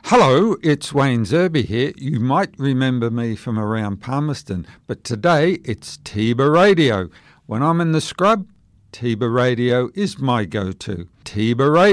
Hello, it's Wayne Zerby here. You might remember me from around Palmerston, but today it's Tiba Radio. When I'm in the scrub, Tiba Radio is my go-to. Tiba Radio.